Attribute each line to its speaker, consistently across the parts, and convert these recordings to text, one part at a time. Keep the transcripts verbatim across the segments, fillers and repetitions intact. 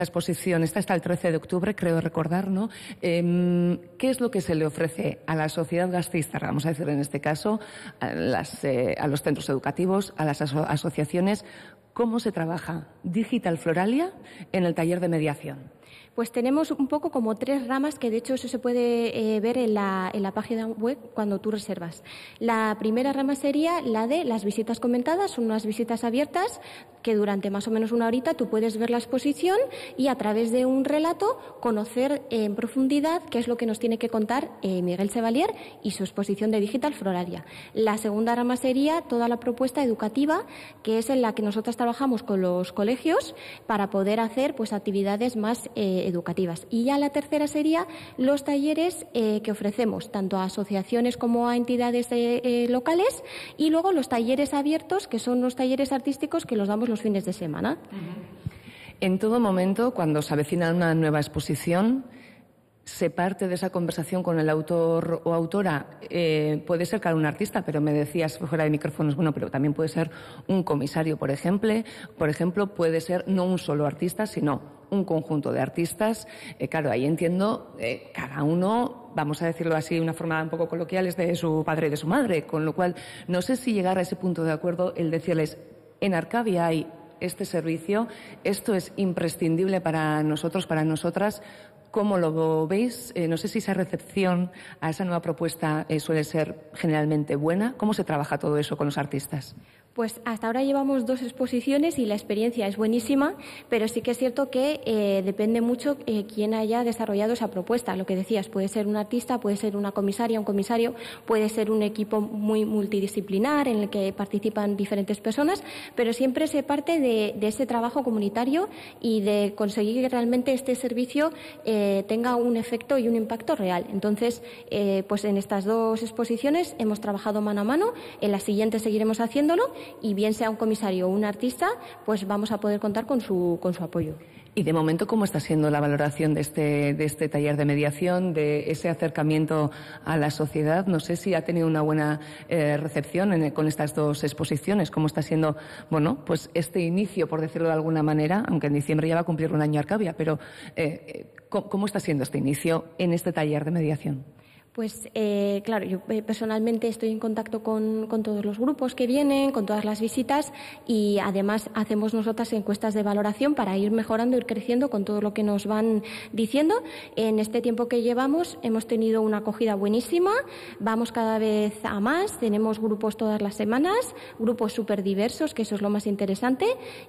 Speaker 1: La exposición, esta está el trece de octubre, creo recordar, ¿no? Eh, ¿Qué es lo que se le ofrece a la sociedad gasteiztarra, vamos a decir en este caso, a, las, eh, a los centros educativos, a las aso asociaciones? ¿Cómo se trabaja Digital Floralia en el taller de mediación?
Speaker 2: Pues tenemos un poco como tres ramas, que de hecho eso se puede eh, ver en la, en la página web cuando tú reservas. La primera rama sería la de las visitas comentadas, son unas visitas abiertas que durante más o menos una horita tú puedes ver la exposición y a través de un relato conocer en profundidad qué es lo que nos tiene que contar eh, Miguel Chevalier y su exposición de Digital Floralia. La segunda rama sería toda la propuesta educativa, que es en la que nosotros trabajamos con los colegios para poder hacer pues actividades más eh, educativas. Y ya la tercera sería los talleres eh, que ofrecemos tanto a asociaciones como a entidades eh, eh, locales, y luego los talleres abiertos, que son los talleres artísticos que los damos los fines de semana.
Speaker 1: En todo momento, cuando se avecina una nueva exposición, se parte de esa conversación con el autor o autora. Eh, puede ser cada un artista, pero me decías fuera de micrófonos, bueno, pero también puede ser un comisario, por ejemplo. Por ejemplo, puede ser no un solo artista, sino un conjunto de artistas. Eh, claro, ahí entiendo, eh, cada uno, vamos a decirlo así de una forma un poco coloquial, es de su padre y de su madre, con lo cual no sé si llegar a ese punto de acuerdo el decirles, en Arcavia hay este servicio, esto es imprescindible para nosotros, para nosotras. ¿Cómo lo veis? Eh, no sé si esa recepción a esa nueva propuesta eh, suele ser generalmente buena. ¿Cómo se trabaja todo eso con los artistas?
Speaker 2: Pues hasta ahora llevamos dos exposiciones y la experiencia es buenísima, pero sí que es cierto que eh, depende mucho eh, quién haya desarrollado esa propuesta. Lo que decías, puede ser un artista, puede ser una comisaria, un comisario, puede ser un equipo muy multidisciplinar en el que participan diferentes personas, pero siempre se parte de, de ese trabajo comunitario y de conseguir que realmente este servicio eh, tenga un efecto y un impacto real. Entonces, eh, pues en estas dos exposiciones hemos trabajado mano a mano, en las siguientes seguiremos haciéndolo, y bien sea un comisario o un artista, pues vamos a poder contar con su, con su apoyo.
Speaker 1: Y de momento, ¿cómo está siendo la valoración de este, de este taller de mediación, de ese acercamiento a la sociedad? No sé si ha tenido una buena eh, recepción en, con estas dos exposiciones. ¿Cómo está siendo, bueno, pues este inicio, por decirlo de alguna manera, aunque en diciembre ya va a cumplir un año Arcavia, pero eh, ¿cómo, cómo está siendo este inicio en este taller de mediación?
Speaker 2: Pues eh, claro, yo eh, personalmente estoy en contacto con, con todos los grupos que vienen, con todas las visitas, y además hacemos nosotras encuestas de valoración para ir mejorando, ir creciendo con todo lo que nos van diciendo. En este tiempo que llevamos hemos tenido una acogida buenísima, vamos cada vez a más, tenemos grupos todas las semanas, grupos súper diversos, que eso es lo más interesante,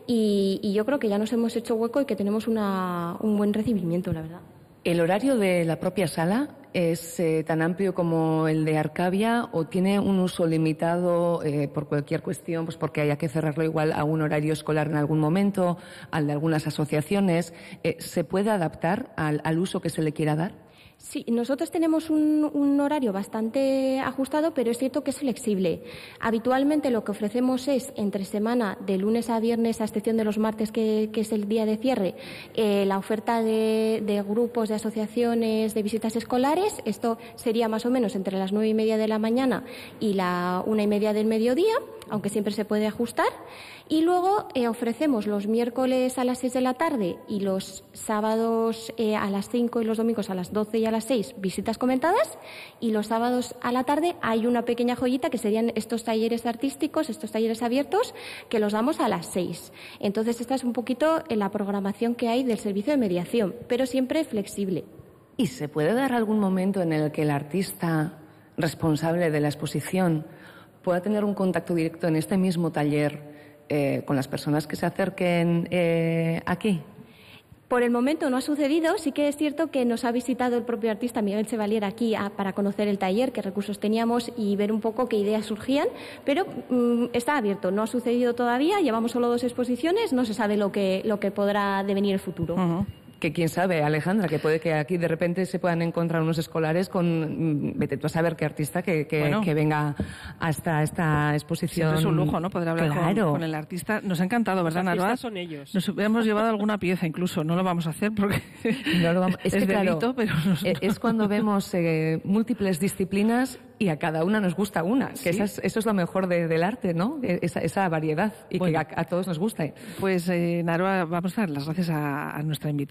Speaker 2: y, y yo creo que ya nos hemos hecho hueco y que tenemos una, un buen recibimiento, la verdad.
Speaker 1: ¿El horario de la propia sala es eh, tan amplio como el de Arcavia o tiene un uso limitado eh, por cualquier cuestión, pues porque haya que cerrarlo igual a un horario escolar en algún momento, al de algunas asociaciones? Eh, ¿Se puede adaptar al, al uso que se le quiera dar?
Speaker 2: Sí, nosotros tenemos un, un horario bastante ajustado, pero es cierto que es flexible. Habitualmente lo que ofrecemos es entre semana, de lunes a viernes, a excepción de los martes, que, que es el día de cierre, eh, la oferta de, de grupos, de asociaciones, de visitas escolares. Esto sería más o menos entre las nueve y media de la mañana y la una y media del mediodía, aunque siempre se puede ajustar. Y luego eh, ofrecemos los miércoles a las seis de la tarde y los sábados eh, a las cinco y los domingos a las doce y a las seis visitas comentadas, y los sábados a la tarde hay una pequeña joyita que serían estos talleres artísticos, estos talleres abiertos, que los damos a las seis. Entonces esta es un poquito la programación que hay del servicio de mediación, pero siempre flexible.
Speaker 1: ¿Y se puede dar algún momento en el que el artista responsable de la exposición pueda tener un contacto directo en este mismo taller Eh, con las personas que se acerquen eh, aquí?
Speaker 2: Por el momento no ha sucedido. Sí que es cierto que nos ha visitado el propio artista Miguel Chevalier aquí a, para conocer el taller, qué recursos teníamos y ver un poco qué ideas surgían, pero mmm, está abierto. No ha sucedido todavía, llevamos solo dos exposiciones, no se sabe lo que, lo que podrá devenir el futuro.
Speaker 1: Uh-huh. que quién sabe, Alejandra, que puede que aquí de repente se puedan encontrar unos escolares con, vete tú a saber qué artista que, que, bueno, que venga hasta esta exposición.
Speaker 3: Es un lujo, ¿no? Poder hablar
Speaker 1: claro.
Speaker 3: con, con el artista. Nos ha encantado, ¿verdad, Narváez?
Speaker 4: Son ellos.
Speaker 3: Nos hubiéramos llevado alguna pieza incluso, no lo vamos a hacer porque
Speaker 1: no lo vamos... es,
Speaker 3: es
Speaker 1: que,
Speaker 3: delito,
Speaker 1: claro,
Speaker 3: pero nos...
Speaker 1: es cuando vemos eh, múltiples disciplinas y a cada una nos gusta una, que ¿sí? esa es, eso es lo mejor de, del arte, ¿no? Esa, esa variedad y bueno, que a, a todos nos gusta.
Speaker 3: Pues, eh, Narváez, vamos a dar las gracias a, a nuestra invitada.